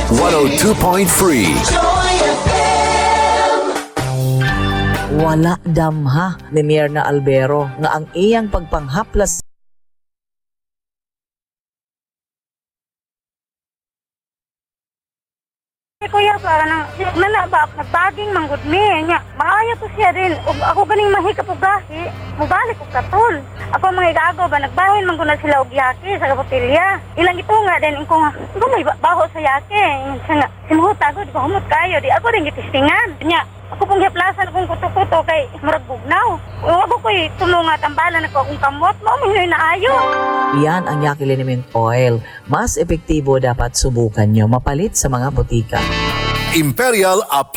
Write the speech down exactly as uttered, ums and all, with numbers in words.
one oh two point three. Wala damha ni Myrna Albero nga ang iyang pagpanghaplas Si Kuya para nang nalaba nagbaging manggod mi nya maayo to siya din ug ako ganing mahikap og gahi mubalik og katol ako mga igago ba nagbahin man guna sila og yaki sa kapotilya ilang ito nga din ko nga ko may baho sa yaki nga sinuhot ako di ko humot kayo di ako rin gitistingan nya ako pong giplasan kung kuto-kuto kay murag bugnaw ako ko'y tulungat ang bala na ko akong kamot mo may na ayo. Yan ang Yaki Liniment Oil. Mas epektibo dapat subukan nyo mapalit sa mga butika. Imperial